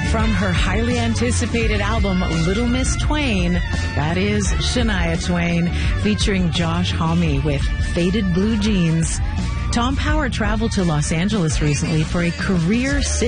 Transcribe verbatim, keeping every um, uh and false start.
From her highly anticipated album, Little Miss Twain, that is Shania Twain, featuring Josh Homme with Faded Blue Jeans. Tom Power traveled to Los Angeles recently for a career sit